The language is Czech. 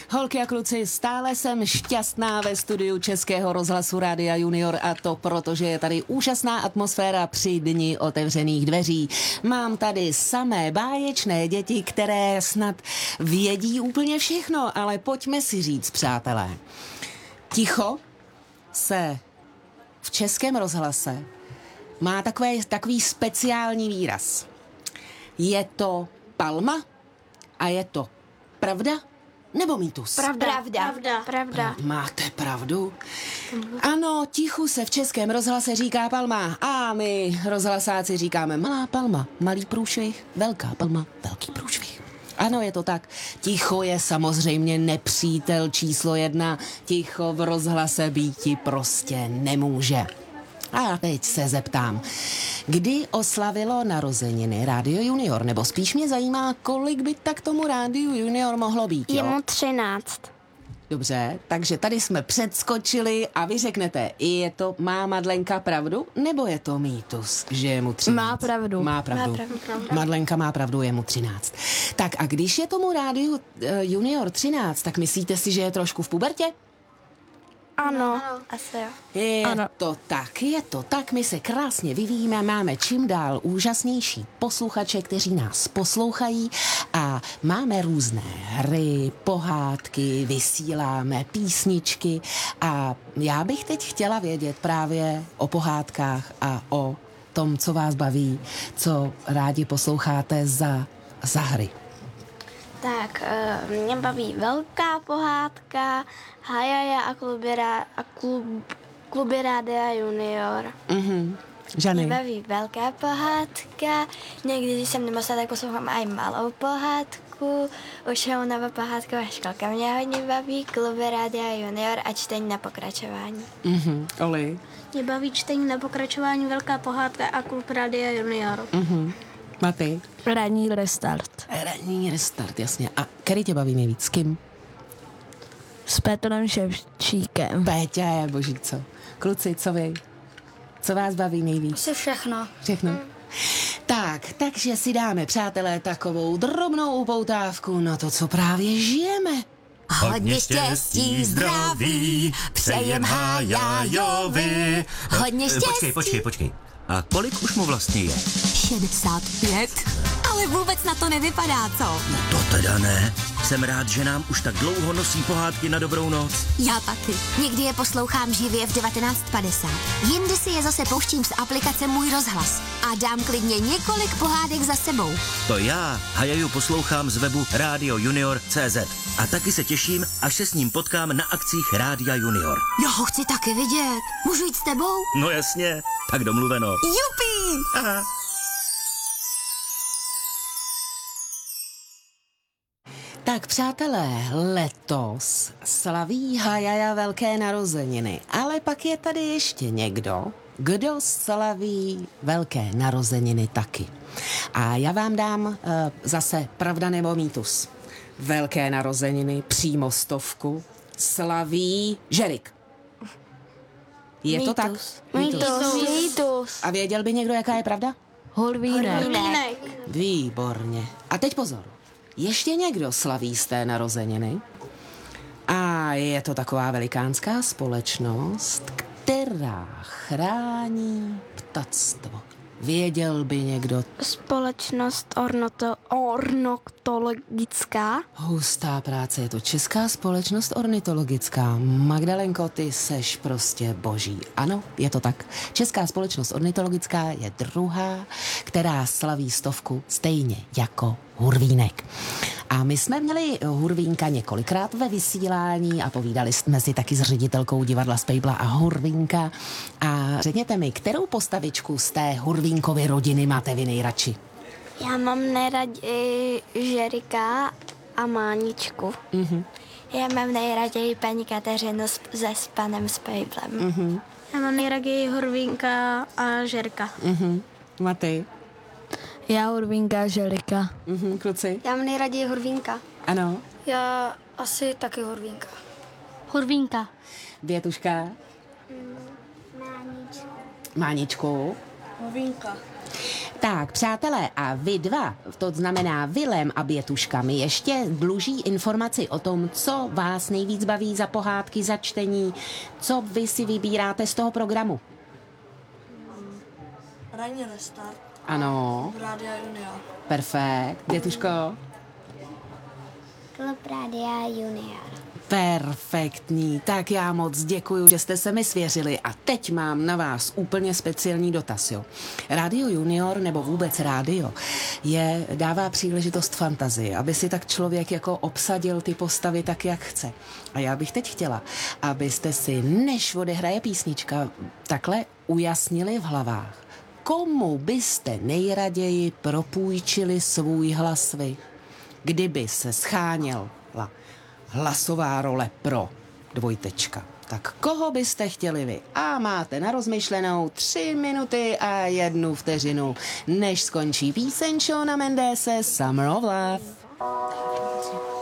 Holky a kluci, stále jsem šťastná ve studiu Českého rozhlasu Rádia Junior, a to proto, že je tady úžasná atmosféra při dni otevřených dveří. Mám tady samé báječné děti, které snad vědí úplně všechno, ale pojďme si říct, přátelé. Ticho se v Českém rozhlase má takový speciální výraz. Je to palma a je to pravda nebo mýtus? Pravda. Máte pravdu? Ano, tichu se v Českém rozhlase říká palma a my rozhlasáci říkáme malá palma, malý průšvih, velká palma, velký průšvih. Ano, je to tak. Ticho je samozřejmě nepřítel číslo 1. Ticho v rozhlase býti prostě nemůže. A teď se zeptám, kdy oslavilo narozeniny Rádio Junior? Nebo spíš mě zajímá, kolik by tak tomu Rádiu Junior mohlo být, jo? Je mu 13. Dobře, takže tady jsme předskočili a vy řeknete, má Madlenka pravdu, nebo je to mýtus, že je mu 13? Má pravdu. Má pravdu. Madlenka má pravdu, je mu 13. Tak a když je tomu Rádiu Junior 13, tak myslíte si, že je trošku v pubertě? Ano, asi jo. Je to tak, my se krásně vyvíjíme, máme čím dál úžasnější posluchače, kteří nás poslouchají a máme různé hry, pohádky, vysíláme písničky a já bych teď chtěla vědět právě o pohádkách a o tom, co vás baví, co rádi posloucháte za hry. Tak, mě baví velká pohádka, Hajaja a kluby Rádia Junior. Žany. Mě baví velká pohádka, někdy, když jsem nemocná, tak poslouchám i malou pohádku. Už je nová pohádková školka mě hodně baví, kluby Rádia Junior a čtení na pokračování. Oli. Mě baví čtení na pokračování, velká pohádka a klub Rádia Junior. Maty? Ranní restart. Ranní restart, jasně. A který tě baví nejvíc? S kým? S Petrem Ševčíkem. Péťa je boží, co? Kluci, co vy? Co vás baví nejvíc? Asi všechno. Všechno? Takže si dáme, přátelé, takovou drobnou upoutávku na to, co právě žijeme. Hodně štěstí, zdraví, přejem Hajajovi. Hodně štěstí. Počkej. A kolik už mu vlastně je? 65. Ale vůbec na to nevypadá, co? No to teda ne. Jsem rád, že nám už tak dlouho nosí pohádky na dobrou noc. Já taky. Někdy je poslouchám živě v 19:50. Jindy si je zase pouštím z aplikace Můj rozhlas. A dám klidně několik pohádek za sebou. To já Hajaju poslouchám z webu radiojunior.cz a taky se těším, až se s ním potkám na akcích Rádia Junior. Já ho chci taky vidět. Můžu jít s tebou? No jasně, tak domluveno. Jupi! Aha. Tak přátelé, letos slaví Hajaja velké narozeniny, ale pak je tady ještě někdo, kdo slaví velké narozeniny taky. A já vám dám zase pravda nebo mýtus. Velké narozeniny, přímo 100, slaví Žerik. Je to tak? Mýtus. A věděl by někdo, jaká je pravda? Hulvínek. Výborně. A teď pozor. Ještě někdo slaví z té narozeniny a je to taková velikánská společnost, která chrání ptactvo. Věděl by někdo? Společnost ornitologická. Hustá práce, je to Česká společnost ornitologická. Magdalenko, ty seš prostě boží. Ano, je to tak. Česká společnost ornitologická je druhá, která slaví 100 stejně jako Hurvínek. A my jsme měli Hurvínka několikrát ve vysílání a povídali jsme si taky s ředitelkou divadla Spejbla a Hurvínka. A řekněte mi, kterou postavičku z té Hurvínkovy rodiny máte vy nejradši? Já mám nejraději Žerika a Máničku. Já mám nejraději paní Kateřinu s panem Spejblem. Já mám nejraději Hurvínka a Žerka. Maty? Já Hurvínka a Žerika. Kluci? Já mám nejraději Hurvínka. Ano. Já asi taky Hurvínka. Hurvínka. Větuška? Máničku? Hurvínka. Tak, přátelé, a vy dva, to znamená Vilém a Bětuška, mi ještě dluží informaci o tom, co vás nejvíc baví za pohádky, za čtení, co vy si vybíráte z toho programu. Ranní restart. Ano, Rádia Junior. perfekt. Bětuško? Klub Rádia Junior. Perfektní, tak já moc děkuju, že jste se mi svěřili a teď mám na vás úplně speciální dotaz, jo. Rádio Junior, nebo vůbec rádio, dává příležitost fantazii, aby si tak člověk jako obsadil ty postavy tak, jak chce. A já bych teď chtěla, abyste si, než odehraje písnička, takhle ujasnili v hlavách, komu byste nejraději propůjčili svůj hlas vy, kdyby se scháněla hlasová role pro dvojtečka. Tak koho byste chtěli vy? A máte na rozmyšlenou 3 minuty a 1 vteřinu, než skončí píseň Shawna Mendese Summer of Love.